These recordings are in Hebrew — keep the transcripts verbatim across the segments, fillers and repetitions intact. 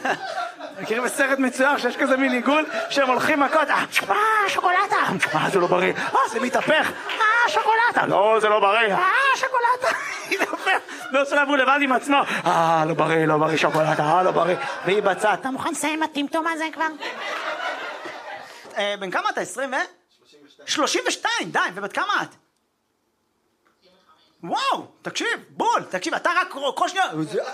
מכירים בסרט מצויר שיש כזה מין עיגול שהם הולכים מכות, אה, שוקולטה, אה, זה לא בריא, אה, זה מתהפך, אה, שוקולטה, לא, זה לא בריא, אה, שוקולטה, מתהפך, לא שלב הוא לבד עם עצמו, אה, לא בריא, לא בריא, שוקולטה, אה, לא בריא, והיא בצד, אתה מוכן לסיים הטמטום הזה כבר? בן כמה אתה? עשרים ו? שלושים ושתיים, די, ובת כמה את? וואו, תקשיב, בול, תקשיב, אתה רק כל שנייה...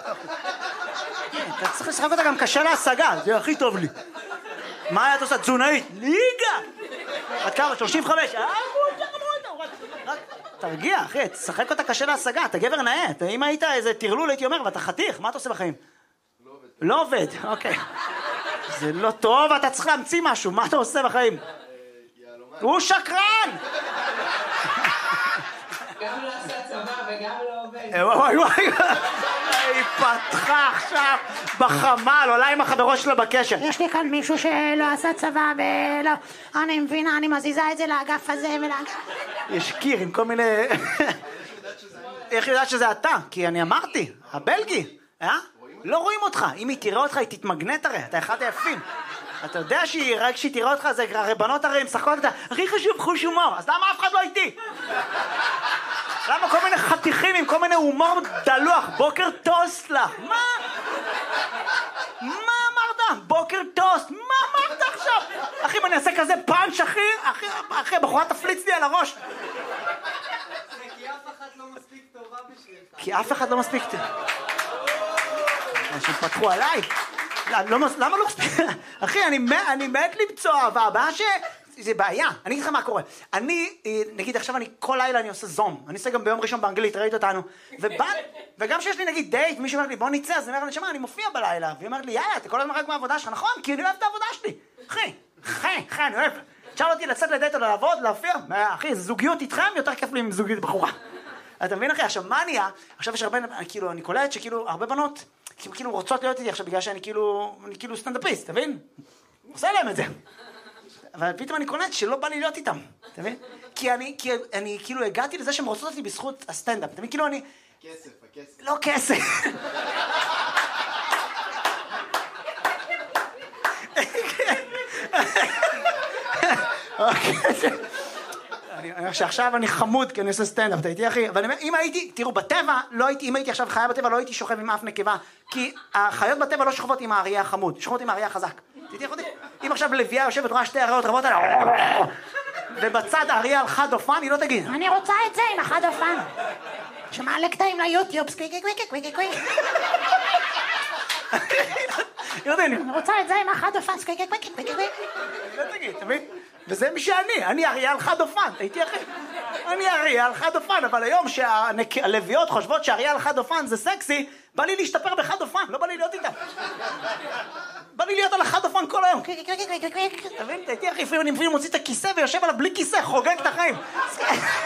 אתה צריך לשחק אותה גם קשה להשגה, זה הכי טוב לי. מה את עושה? תזונאית? ליגה! עד כמה? שלושים וחמש? רק תרגיע, אחי, תשחק אותה קשה להשגה, אתה גבר נאה. אם היית איזה תרלול, הייתי אומר, ואתה חתיך, מה אתה עושה בחיים? לא עובד. לא עובד, אוקיי. זה לא טוב, אתה צריך להמציא משהו, מה אתה עושה בחיים? הוא שקרן! גם לא עושה צבא וגם לא עובד. וואי וואי, היא פתחה עכשיו בחמל, עולה עם החברות שלה בקשר. יש לי כאן מישהו שלא עשה צבא ולא... אני מבינה, אני מזיזה את זה לאגף הזה ולאגף... יש קיר עם כל מיני... איך יודעת שזה אתה? כי אני אמרתי, הבלגי, אה? לא רואים אותך, אם היא תראה אותך היא תתמגנט הרי, אתה אחד היפים. אתה יודע שהיא, רק שהיא תראה אותך, זה הרי בנות הרי משחקות אותה, הכי חשוב חוש הומור, אז למה אף אחד לא איתי? למה כל מיני חתיכים עם כל מיני הומור דלוח, בוקר טוסט לך, מה? מה אמרת? בוקר טוסט, מה אמרת עכשיו? אחי, אני אעשה כזה פאנץ' אחי, אחי, אחי, בחורה תפליץ לי על הראש. כי אף אחד לא מספיק טובה בשבילך. כי אף אחד לא מספיק טובה. אנשים פתחו עליי. למה לא מספיק? אחי, אני מת למצוא אהבה, הבעיה ש... זה בעיה, אני אגיד לך מה קורה. אני, נגיד עכשיו אני כל לילה אני עושה זום, אני עושה גם ביום ראשון באנגלית, ראית אותנו, וגם שיש לי נגיד דייט, מישהו אומר לי בוא נצא, אז אני אומר לי, נשמה, אני מופיע בלילה, והיא אומרת לי, יאללה, אתה כל הזמן רק מהעבודה שלך, נכון? כי אני אוהב את העבודה שלי. אחי, אחי, אחי, אני אוהב. תשאל אותי לצאת לדייט או לעבוד, להופיע, אחי, זוגיות איתכם יותר כיף לי עם זוגיות בחורה. אתה מבין אחי, עכשיו מה נהיה? עכשיו יש הרבה, כאילו, אני קולט שכאילו הרבה בנות כאילו רוצות להיות איתי עכשיו בגלל שאני כאילו, אני כאילו סטנדאפיסט, אתה מבין? עושה להם את זה. אבל פתאום אני קולט שלא בא לי להיות איתם, אתה מבין? כי אני, כי אני כאילו הגעתי לזה שהן רוצות אותי בזכות הסטנדאפ, אתה מבין? כאילו אני... כסף, הכסף. לא כסף. אני אומר שעכשיו אני חמוד כי אני עושה סטנדאפ, אתה איתי אחי? אבל אם הייתי, תראו, בטבע, לא הייתי, אם הייתי עכשיו חיה בטבע, לא הייתי שוכב עם אף נקבה, כי החיות בטבע לא שוכבות עם האריה החמוד, שוכבות עם האריה החזק. תיתי אחותי? אם עכשיו לביאה יושבת, רואה שתי אריות רבות עליה, ובצד אריה על חד אופן, היא לא תגיד. אני רוצה את זה עם החד אופן. שמעלה קטעים ליוטיוב, סקוויקי קוויקי קוויקי קוויקי. אני רוצה את זה עם החד אופן, סקוויקי קוויקי קוויקי קוויקי. לא תגיד, אתה מבין? וזה מי שאני, אני אריה על חד אופן, הייתי אחי. אני אריה על חד אופן, אבל היום שהלוויות חושבות שאריה על חד אופן זה סקסי, בא לי להשתפר בחד אופן, לא בא לי להיות איתם. בא לי להיות על החד אופן כל היום. אתה מבין? הייתי אחי, לפעמים אני מוציא את הכיסא ויושב עליו בלי כיסא, חוגג את החיים.